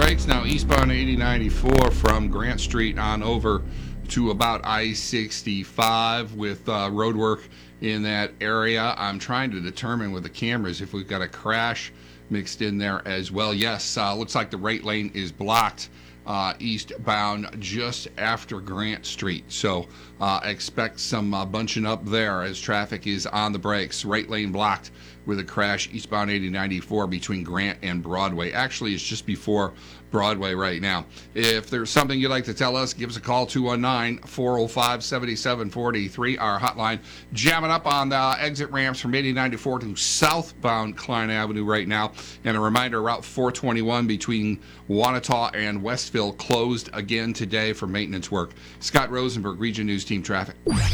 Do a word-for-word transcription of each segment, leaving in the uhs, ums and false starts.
brakes now eastbound eighty ninety-four from Grant Street on over to about I sixty-five with uh, road work in that area. I'm trying to determine with the cameras if we've got a crash mixed in there as well. Yes, uh, looks like the right lane is blocked uh, eastbound just after Grant Street. So uh, expect some uh, bunching up there as traffic is on the brakes. Right lane blocked with a crash eastbound eighty ninety-four between Grant and Broadway. Actually, it's just before Broadway right now. If there's something you'd like to tell us, give us a call, two one nine, four oh five, seven seven four three, our hotline. Jamming up on the exit ramps from eighty ninety-four to southbound Klein Avenue right now. And a reminder, Route four twenty-one between Wanata and Westville closed again today for maintenance work. Scott Rosenberg, Region News Team Traffic.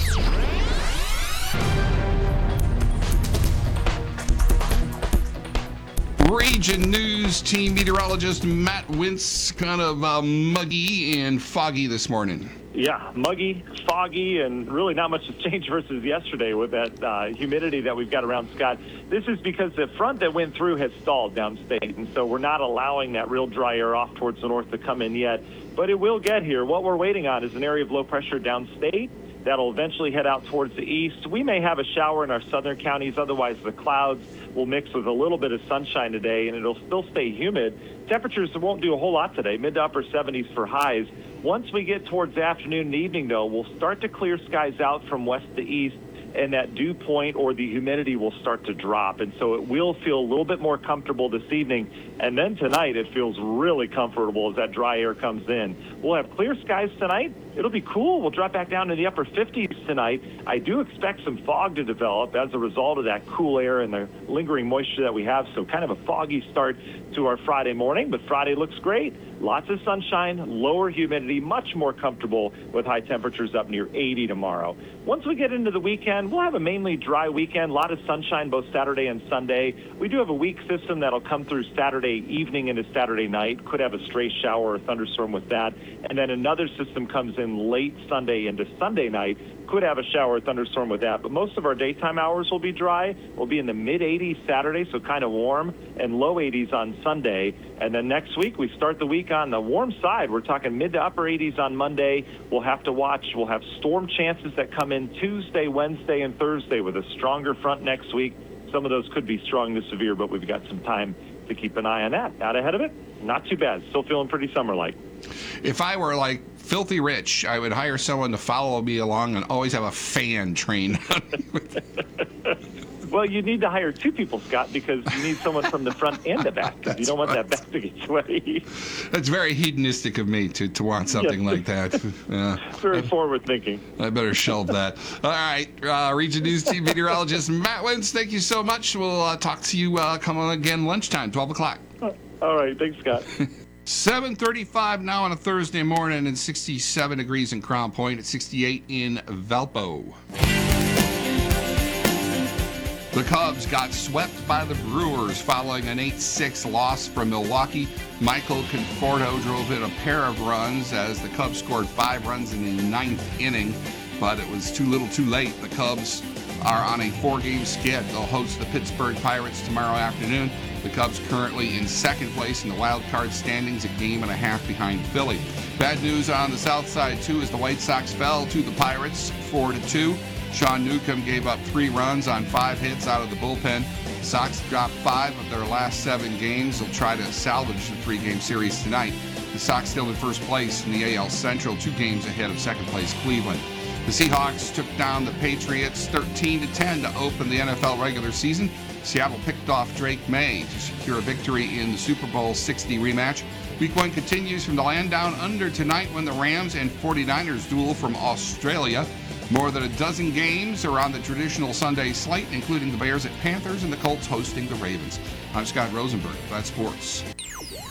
Region News Team meteorologist Matt Wintz, kind of uh, muggy and foggy this morning. Yeah, muggy, foggy, and really not much has changed versus yesterday with that uh, humidity that we've got around Scott. This is because the front that went through has stalled downstate, and so we're not allowing that real dry air off towards the north to come in yet. But it will get here. What we're waiting on is an area of low pressure downstate that'll eventually head out towards the east. We may have a shower in our southern counties. Otherwise, the clouds will mix with a little bit of sunshine today, and it'll still stay humid. Temperatures won't do a whole lot today, mid to upper seventies for highs. Once we get towards the afternoon and evening, though, we'll start to clear skies out from west to east, and that dew point or the humidity will start to drop. And so it will feel a little bit more comfortable this evening. And then tonight, it feels really comfortable as that dry air comes in. We'll have clear skies tonight. It'll be cool. We'll drop back down to the upper fifties tonight. I do expect some fog to develop as a result of that cool air and the lingering moisture that we have. So kind of a foggy start to our Friday morning, but Friday looks great. Lots of sunshine, lower humidity, much more comfortable with high temperatures up near eighty tomorrow. Once we get into the weekend, we'll have a mainly dry weekend, a lot of sunshine both Saturday and Sunday. We do have a weak system that'll come through Saturday evening into Saturday night. Could have a stray shower or thunderstorm with that. And then another system comes in late Sunday into Sunday night. Could have a shower or thunderstorm with that. But most of our daytime hours will be dry. We'll be in the mid eighties Saturday, so kind of warm, and low eighties on Sunday. And then next week, we start the week on the warm side. We're talking mid to upper eighties on Monday. We'll have to watch. We'll have storm chances that come in Tuesday, Wednesday, and Thursday with a stronger front next week. Some of those could be strong to severe, but we've got some time to keep an eye on that. Out ahead of it, not too bad. Still feeling pretty summer-like. If I were like filthy rich, I would hire someone to follow me along and always have a fan trained. Well, you need to hire two people, Scott, because you need someone from the front and the back, because you don't want right. that back to get sweaty. That's very hedonistic of me to, to want something yes. like that. Yeah. Very forward thinking. I better shelve that. All right, uh, Region News Team meteorologist Matt Wentz, thank you so much. We'll uh, talk to you uh, come on again lunchtime, twelve o'clock. All right, thanks, Scott. seven thirty-five now on a Thursday morning, and sixty-seven degrees in Crown Point, at sixty-eight in Valpo. The Cubs got swept by the Brewers following an eight six loss from Milwaukee. Michael Conforto drove in a pair of runs as the Cubs scored five runs in the ninth inning, but it was too little too late. The Cubs are on a four-game skid. They'll host the Pittsburgh Pirates tomorrow afternoon. The Cubs currently in second place in the wild card standings, a game and a half behind Philly. Bad news on the south side, too, as the White Sox fell to the Pirates four to two. Sean Newcomb gave up three runs on five hits out of the bullpen. The Sox dropped five of their last seven games. They'll try to salvage the three-game series tonight. The Sox still in first place in the A L Central, two games ahead of second-place Cleveland. The Seahawks took down the Patriots thirteen to ten to open the N F L regular season. Seattle picked off Drake May to secure a victory in the Super Bowl sixty rematch. Week one continues from the land down under tonight when the Rams and forty-niners duel from Australia. More than a dozen games are on the traditional Sunday slate, including the Bears at Panthers and the Colts hosting the Ravens. I'm Scott Rosenberg. That's sports.